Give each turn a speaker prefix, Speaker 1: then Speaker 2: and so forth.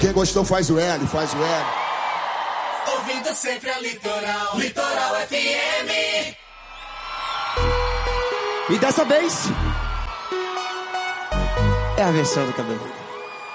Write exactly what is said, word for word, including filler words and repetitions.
Speaker 1: Quem gostou faz o L, faz o L.
Speaker 2: Ouvindo sempre a Litoral, Litoral F M.
Speaker 3: E dessa vez é a versão do Cabelo.